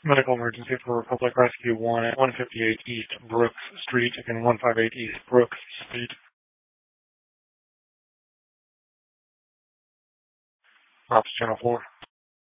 Medical emergency for Republic Rescue 1 at 158 East Brooks Street and 158 East Brooks Street. Ops Channel 4.